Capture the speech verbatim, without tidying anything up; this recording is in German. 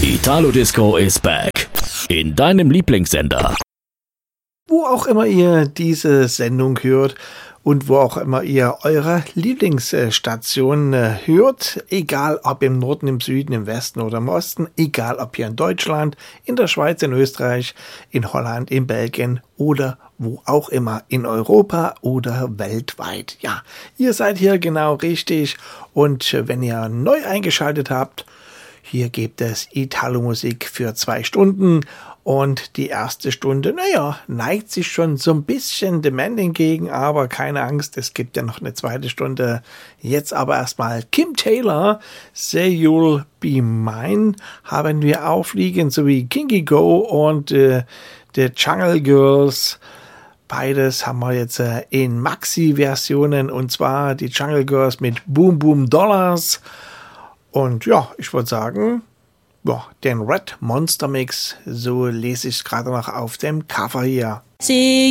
Italo Disco is back. In deinem Lieblingssender. Wo auch immer ihr diese Sendung hört und wo auch immer ihr eure Lieblingsstation hört, egal ob im Norden, im Süden, im Westen oder im Osten, egal ob hier in Deutschland, in der Schweiz, in Österreich, in Holland, in Belgien oder wo auch immer, in Europa oder weltweit. Ja, ihr seid hier genau richtig und wenn ihr neu eingeschaltet habt, hier gibt es Italo-Musik für zwei Stunden und die erste Stunde, naja, neigt sich schon so ein bisschen dem Ende entgegen, aber keine Angst, es gibt ja noch eine zweite Stunde. Jetzt aber erstmal Kim Taylor, Say You'll Be Mine, haben wir aufliegen, sowie Kinky Go und äh, The Jungle Girls. Beides haben wir jetzt äh, in Maxi-Versionen und zwar die Jungle Girls mit Boom Boom Dollars. Und ja, ich würde sagen, ja, den Red Monster Mix, so lese ich es gerade noch auf dem Cover hier. See